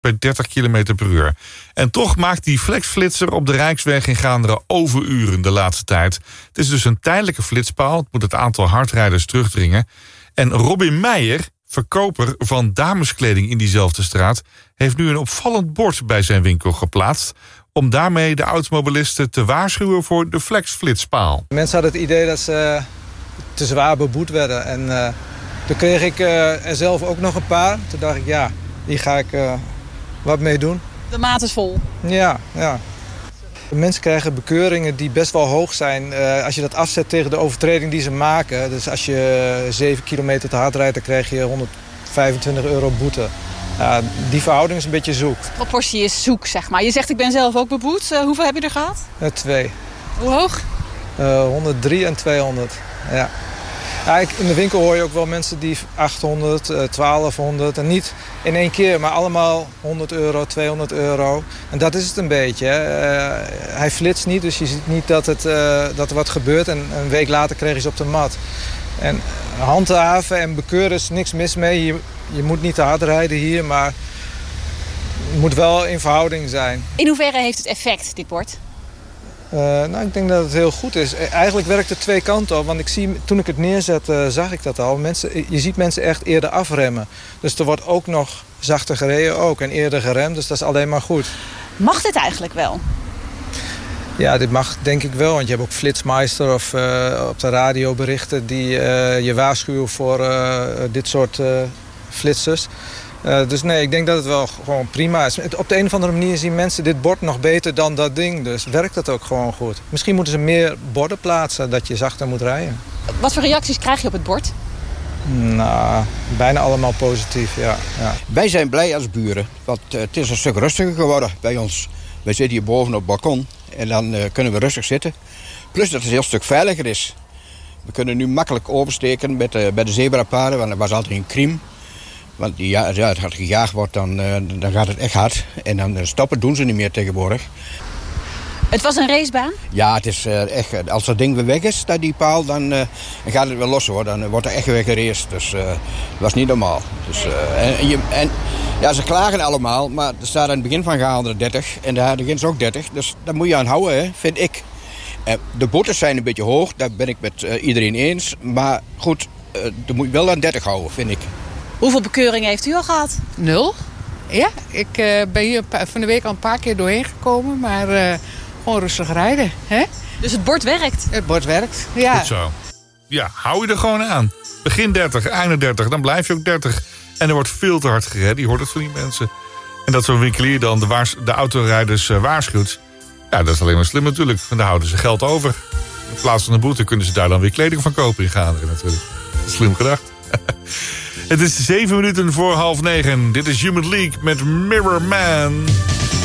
bij 30 km per uur. En toch maakt die flexflitser op de Rijksweg in Gaanderen overuren de laatste tijd. Het is dus een tijdelijke flitspaal. Het moet het aantal hardrijders terugdringen. En Robin Meijer, verkoper van dameskleding in diezelfde straat, heeft nu een opvallend bord bij zijn winkel geplaatst om daarmee de automobilisten te waarschuwen voor de flexflitspaal. Mensen hadden het idee dat ze te zwaar beboet werden. En toen kreeg ik er zelf ook nog een paar. Toen dacht ik, ja, hier ga ik wat mee doen. De maat is vol. Ja. Mensen krijgen bekeuringen die best wel hoog zijn als je dat afzet tegen de overtreding die ze maken. Dus als je 7 kilometer te hard rijdt, dan krijg je €125 boete. Die verhouding is een beetje zoek. De proportie is zoek, zeg maar. Je zegt, ik ben zelf ook beboet. Hoeveel heb je er gehad? 2. Hoe hoog? 103 en 200, ja. In de winkel hoor je ook wel mensen die 800, 1200 en niet in één keer, maar allemaal €100, €200. En dat is het een beetje. Hè. Hij flitst niet, dus je ziet niet dat er wat gebeurt. En een week later kreeg je ze op de mat. En handhaven en bekeuren is niks mis mee. Je moet niet te hard rijden hier, maar het moet wel in verhouding zijn. In hoeverre heeft het effect, dit bord? Ik denk dat het heel goed is. Eigenlijk werkt het twee kanten op. Want toen ik het neerzet, zag ik dat al. Je ziet mensen echt eerder afremmen. Dus er wordt ook nog zachter gereden ook, en eerder geremd. Dus dat is alleen maar goed. Mag dit eigenlijk wel? Ja, dit mag denk ik wel. Want je hebt ook Flitsmeister of op de radio berichten die je waarschuwen voor dit soort flitsers. Dus nee, ik denk dat het wel gewoon prima is. Op de een of andere manier zien mensen dit bord nog beter dan dat ding. Dus werkt dat ook gewoon goed. Misschien moeten ze meer borden plaatsen dat je zachter moet rijden. Wat voor reacties krijg je op het bord? Nou, bijna allemaal positief, ja. Wij zijn blij als buren, want het is een stuk rustiger geworden bij ons. Wij zitten hier boven op het balkon en dan kunnen we rustig zitten. Plus dat het een heel stuk veiliger is. We kunnen nu makkelijk oversteken bij de zebrapaden, want er was altijd een crime. Want als het hard gejaagd wordt, dan gaat het echt hard. En dan stoppen doen ze niet meer tegenwoordig. Het was een racebaan? Ja, het is echt. Als dat ding weer weg is, die paal, dan gaat het weer los hoor. Dan wordt er echt weer geraced. Dus dat was niet normaal. Dus, ze klagen allemaal, maar er staat aan het begin van Gaanderen 30 en daar begint ze ook 30. Dus daar moet je aan houden, hè, vind ik. De boetes zijn een beetje hoog, daar ben ik met iedereen eens. Maar goed, dan moet je wel aan 30 houden, vind ik. Hoeveel bekeuringen heeft u al gehad? 0. Ja, ik ben hier van de week al een paar keer doorheen gekomen, maar gewoon rustig rijden. Hè? Dus het bord werkt? Het bord werkt, ja. Goed zo. Ja, hou je er gewoon aan. Begin 30, einde 30, dan blijf je ook 30. En er wordt veel te hard gereden, je hoort het van die mensen. En dat zo'n winkelier dan de autorijders waarschuwt. Ja, dat is alleen maar slim natuurlijk. En daar houden ze geld over. In plaats van een boete kunnen ze daar dan weer kleding van kopen in Gaanderen natuurlijk. Slim gedacht. Het is 7 minuten voor 8:30. Dit is Human League met Mirror Man.